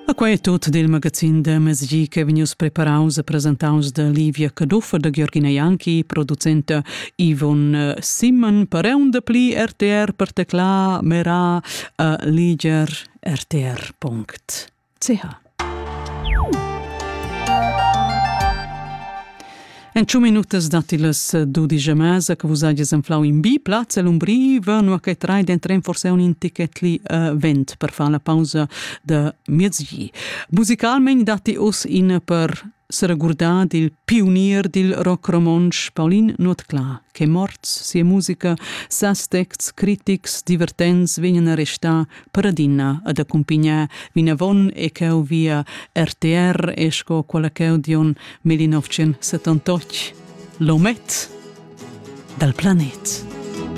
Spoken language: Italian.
A quei è tutto del magazin de Mesgi che venius preparaus e presentaus da Livia Caduffa, da Georgina Janchi, producenta Ivon Simon, per un de pli RTR per tecla mera liger rtr.ch. En 2 minutas datilas 12 mesa che vos agias enflau in B, Plaza Lumbri, venu a che trai d'entrem forse un inticetli vent per fa la pausa de miezgi. Musicalment dati us in per se regurdar il pionier del rock romansch Paulin Notcla, che morts sia musica, sas texts, critics, divertents venien a resta per adina ad accompagnar vinavon e cheu via RTR esco quella cheu dion 1978 l'omet dal planet.